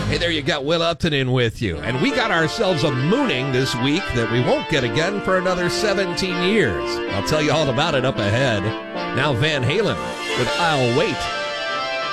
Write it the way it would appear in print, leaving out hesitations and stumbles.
Hey, there you got Will Upton in with you. And we got ourselves a mooning this week that we won't get again for another 17 years. I'll tell you all about it up ahead. Now Van Halen with I'll Wait.